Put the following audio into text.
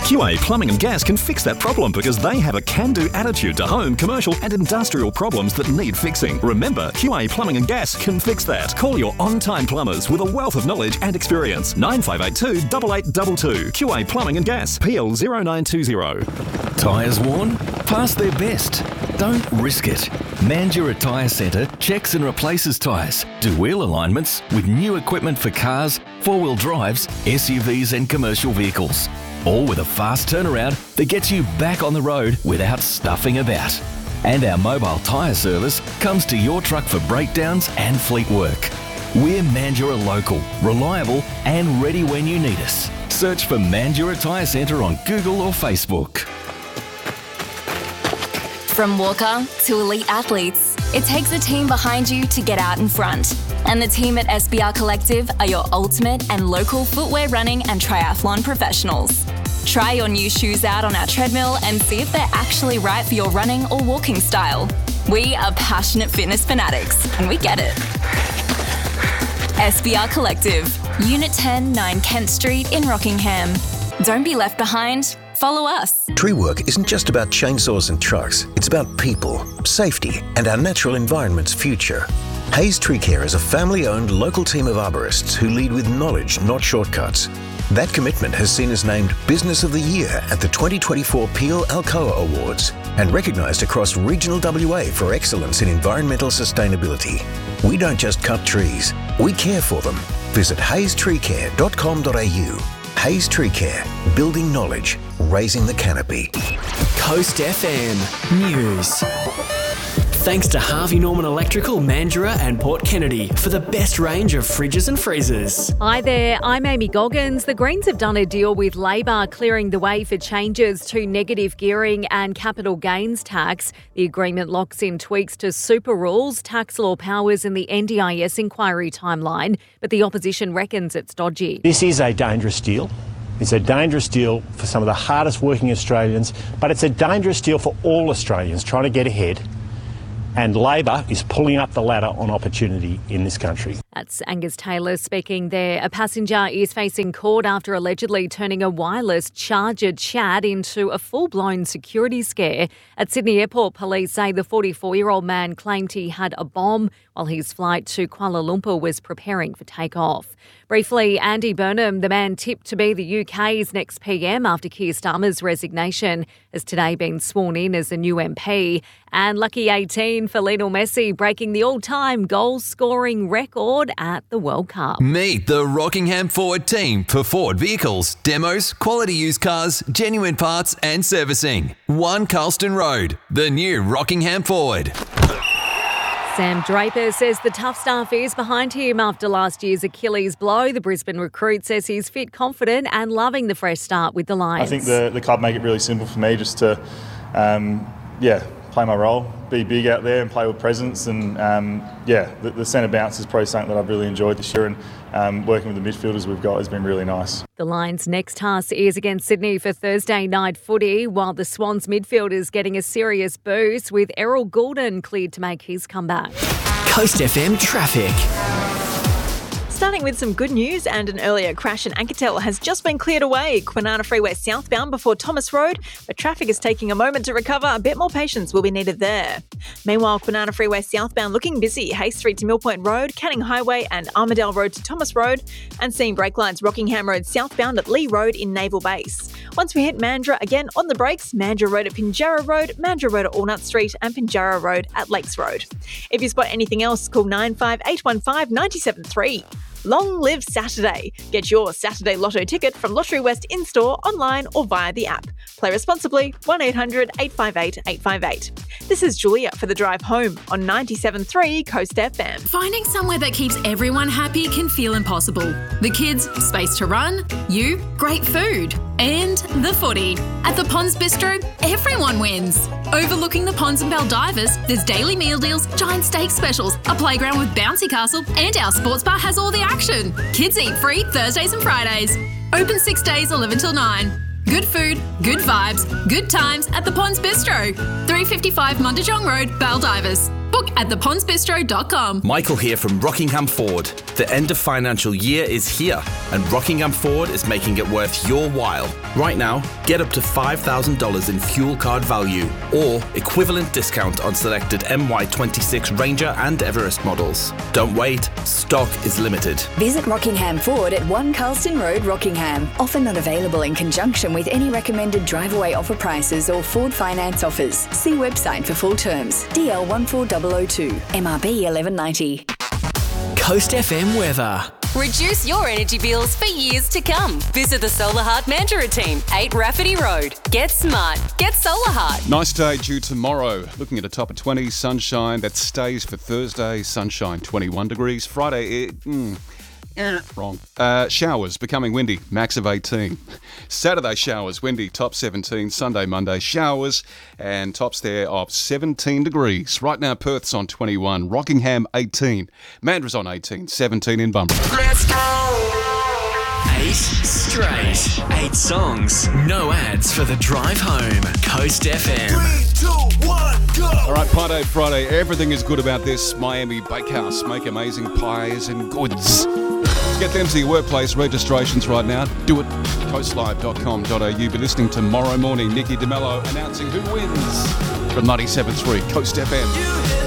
QA Plumbing and Gas can fix that problem because they have a can-do attitude to home, commercial and industrial problems that need fixing. Remember, QA Plumbing and Gas can fix that. Call your on-time plumbers with a wealth of knowledge and experience. 9582 8822. QA Plumbing and Gas. PL 0920. Tyres worn? Past their best. Don't risk it. Mandurah Tyre Centre checks and replaces tyres, do wheel alignments with new equipment for cars, four-wheel drives, SUVs and commercial vehicles. All with a fast turnaround that gets you back on the road without stuffing about. And our mobile tyre service comes to your truck for breakdowns and fleet work. We're Mandurah local, reliable and ready when you need us. Search for Mandurah Tyre Centre on Google or Facebook. From Walker to elite athletes, it takes a team behind you to get out in front. And the team at SBR Collective are your ultimate and local footwear running and triathlon professionals. Try your new shoes out on our treadmill and see if they're actually right for your running or walking style. We are passionate fitness fanatics, and we get it. SBR Collective, Unit 10, 9 Kent Street in Rockingham. Don't be left behind. Follow us. Tree work isn't just about chainsaws and trucks. It's about people, safety, and our natural environment's future. Hayes Tree Care is a family-owned local team of arborists who lead with knowledge, not shortcuts. That commitment has seen us named Business of the Year at the 2024 Peel Alcoa Awards and recognised across regional WA for excellence in environmental sustainability. We don't just cut trees, we care for them. Visit hazestreecare.com.au. Hayes Tree Care, building knowledge, raising the canopy. Coast FM News. Thanks to Harvey Norman Electrical, Mandurah and Port Kennedy for the best range of fridges and freezers. Hi there, I'm Amy Goggins. The Greens have done a deal with Labor, clearing the way for changes to negative gearing and capital gains tax. The agreement locks in tweaks to super rules, tax law powers and the NDIS inquiry timeline, but the opposition reckons it's dodgy. This is a dangerous deal. It's a dangerous deal for some of the hardest working Australians, but it's a dangerous deal for all Australians trying to get ahead. And Labor is pulling up the ladder on opportunity in this country. That's Angus Taylor speaking there. A passenger is facing court after allegedly turning a wireless charger chat into a full-blown security scare. At Sydney Airport, police say the 44-year-old man claimed he had a bomb while his flight to Kuala Lumpur was preparing for takeoff. Briefly, Andy Burnham, the man tipped to be the UK's next PM after Keir Starmer's resignation, has today been sworn in as a new MP. And lucky 18 for Lionel Messi, breaking the all-time goal-scoring record at the World Cup. Meet the Rockingham Ford team for Ford vehicles, demos, quality used cars, genuine parts and servicing. 1 Carlston Road, the new Rockingham Ford. Sam Draper says the tough stuff is behind him after last year's Achilles blow. The Brisbane recruit says he's fit, confident and loving the fresh start with the Lions. I think the club make it really simple for me just to, play my role, be big out there and play with presence. And, the centre bounce is probably something that I've really enjoyed this year. And working with the midfielders we've got has been really nice. The Lions' next task is against Sydney for Thursday night footy, while the Swans midfield is getting a serious boost with Errol Goulden cleared to make his comeback. Coast FM traffic. Starting with some good news, and an earlier crash in Anketel has just been cleared away. Kwinana Freeway southbound before Thomas Road, but traffic is taking a moment to recover. A bit more patience will be needed there. Meanwhile, Kwinana Freeway southbound looking busy. Hay Street to Millpoint Road, Canning Highway and Armadale Road to Thomas Road, and seeing brake lines Rockingham Road southbound at Lee Road in Naval Base. Once we hit Mandurah, again on the brakes, Mandurah Road at Pinjarra Road, Mandurah Road at Walnut Street and Pinjarra Road at Lakes Road. If you spot anything else, call 95815 973. Long live Saturday. Get your Saturday Lotto ticket from Lottery West in-store, online or via the app. Play responsibly. 1800 858 858. This is Julia for The Drive Home on 97.3 Coast FM. Finding somewhere that keeps everyone happy can feel impossible. The kids, space to run, you, great food, and the footy. At the Ponds Bistro, everyone wins. Overlooking the ponds and Baldivis, there's daily meal deals, giant steak specials, a playground with bouncy castle, and our sports bar has all the action. Kids eat free Thursdays and Fridays. Open 6 days, 11 till 9. Good food, good vibes, good times at the Ponds Bistro. 355 Mundajong Road, Baldivis. Book at thepondsbistro.com. Michael here from Rockingham Ford. The end of financial year is here, and Rockingham Ford is making it worth your while. Right now, get up to $5,000 in fuel card value or equivalent discount on selected MY26 Ranger and Everest models. Don't wait, stock is limited. Visit Rockingham Ford at 1 Carlston Road, Rockingham. Offer not available in conjunction with any recommended drive-away offer prices or Ford finance offers. See website for full terms. DL 14002, MRB 1190. Coast FM weather. Reduce your energy bills for years to come. Visit the Solar Heart Mandurah team, 8 Rafferty Road. Get smart. Get Solar Heart. Nice day due tomorrow. Looking at a top of 20, sunshine. That stays for Thursday. Sunshine, 21 degrees. Friday, wrong. Showers, becoming windy, max of 18. Saturday, showers, windy, top 17. Sunday, Monday, showers, and tops there of 17 degrees. Right now, Perth's on 21, Rockingham 18, Mandra's on 18, 17 in Bunbury. Let's go! 8 straight. 8 songs. No ads for the drive home. Coast FM. 3, 2, 1, go! All right, Pie Friday. Everything is good about this Miami Bakehouse. Make amazing pies and goods. Get them to your workplace registrations right now. Do it. Coastlive.com.au. Be listening tomorrow morning. Nikki DeMello announcing who wins from 97.3 Coast FM.